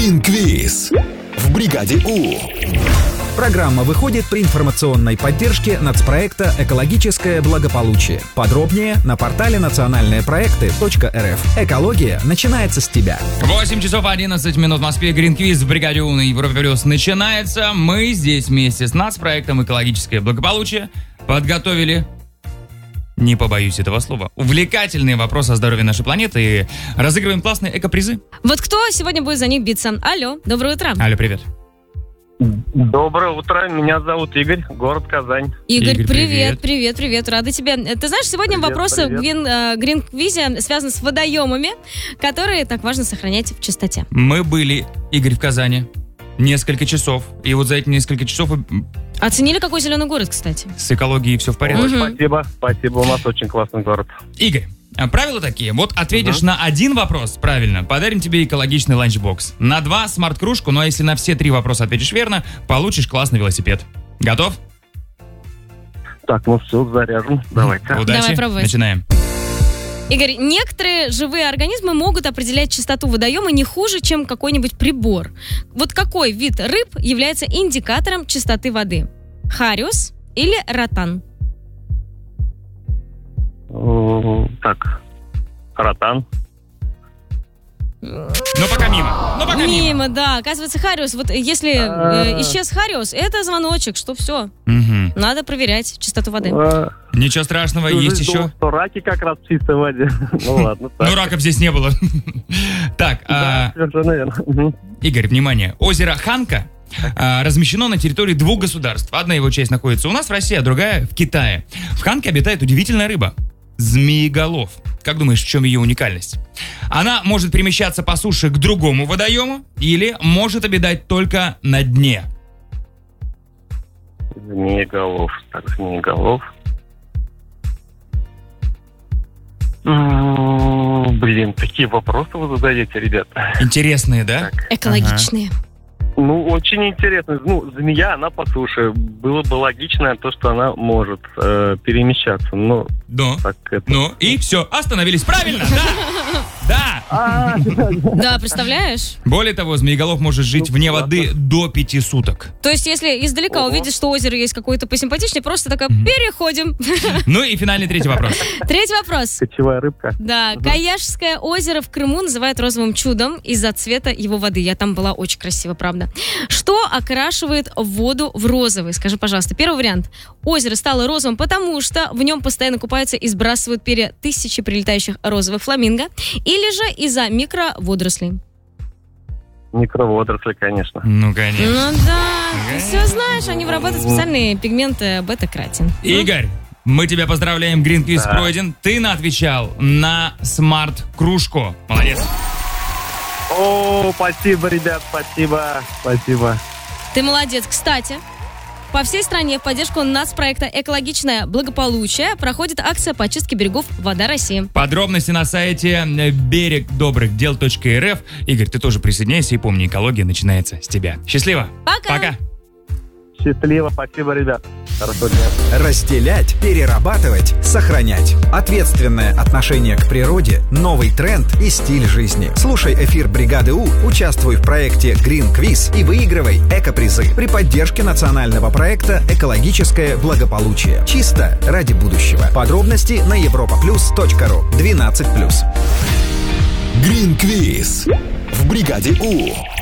Green Quiz в бригаде У. Программа выходит при информационной поддержке нацпроекта «Экологическое благополучие». Подробнее на портале национальныепроекты.рф. Экология начинается с тебя. 8 часов 11 минут в Москве. Green Quiz в бригаде У на Европе Плюс начинается. Мы здесь вместе с нацпроектом «Экологическое благополучие» подготовили, не побоюсь этого слова, увлекательные вопросы о здоровье нашей планеты и разыгрываем классные эко-призы. Вот кто сегодня будет за них биться? Алло, доброе утро. Алло, привет. Доброе утро, меня зовут Игорь, город Казань. Игорь, привет. привет, рада тебе. Ты знаешь, сегодня Привет, вопросы в привет. Грин-квизе связаны с водоемами, которые так важно сохранять в чистоте. Мы были, Игорь, в Казани несколько часов. И вот за эти несколько часов Оценили, какой зеленый город, кстати? с экологией все в порядке. Ой, спасибо, у нас очень классный город. Игорь, правила такие. Вот ответишь на один вопрос правильно, подарим тебе экологичный ланчбокс. На 2 смарт-кружку, но если на все 3 вопроса ответишь верно, получишь классный велосипед. Готов? Так, ну все, заряжен, давайте. Удачи. Давай, пробуй. Начинаем. Игорь, некоторые живые организмы могут определять чистоту водоема не хуже, чем какой-нибудь прибор. Вот какой вид рыб является индикатором чистоты воды? Хариус или ротан? Так, ротан. Но пока мимо. Мимо, да. Оказывается, хариус. Вот если исчез хариус, это звоночек, что все. Мгм. Надо проверять чистоту воды. Ничего страшного, есть еще. Что раки как раз в чистой воде. Ну ладно, так. Ну, раков здесь не было. Так, Да, совершенно верно. Игорь, внимание. Озеро Ханка размещено на территории 2 государств. Одна его часть находится у нас в России, а другая в Китае. В Ханке обитает удивительная рыба – змееголов. Как думаешь, в чем ее уникальность? Она может перемещаться по суше к другому водоему или может обитать только на дне? Змееголов. Так, змееголов. Блин, такие вопросы вы задаете, ребята. Интересные, да? Экологичные. Ну, очень интересно. Ну, змея, она по суше. Было бы логично то, что она может перемещаться. Но Но. так это... Ну и все, остановились. Правильно, да? Да. Да, представляешь? Более того, змееголов может жить вне воды до 5 суток. То есть, если издалека увидишь, что озеро есть какое-то посимпатичнее, просто такая, переходим. Ну и финальный 3-й вопрос. 3-й вопрос. Кочевая рыбка. Да, Каяшское озеро в Крыму называют розовым чудом из-за цвета его воды. Я там была, очень красиво, правда. Что окрашивает воду в розовый? Скажи, пожалуйста. Первый вариант. Озеро стало розовым, потому что в нем постоянно купаются и сбрасывают перья тысячи прилетающих розовых фламинго. Или же из-за микроводорослей. Микроводоросли, конечно. Ну, конечно. Ну да, ты все знаешь, они вырабатывают специальные пигменты бета-каротин. Игорь, мы тебя поздравляем, Green Quiz Да. пройден. Ты отвечал на смарт-кружку. Молодец. О, спасибо, ребят, спасибо. Ты молодец. Кстати, по всей стране в поддержку нацпроекта «Экологичное благополучие» проходит акция по очистке берегов «Вода России». Подробности на сайте берегдобрыхдел.рф. Игорь, ты тоже присоединяйся и помни, экология начинается с тебя. Счастливо. Пока. Счастливо, спасибо, ребят. Хорошо дня. Разделять, перерабатывать, сохранять. Ответственное отношение к природе, новый тренд и стиль жизни. Слушай эфир бригады У, участвуй в проекте Green Quiz и выигрывай эко-призы при поддержке национального проекта «Экологическое благополучие». Чисто ради будущего. Подробности на europaplus.ru 12+. Green Quiz в бригаде У.